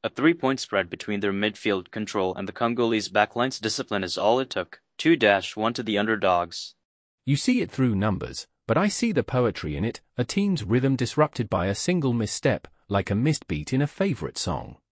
A 3-point spread between their midfield control and the Congolese backline's discipline is all it took. 2-1 to the underdogs. You see it through numbers, but I see the poetry in it, a team's rhythm disrupted by a single misstep, like a missed beat in a favorite song.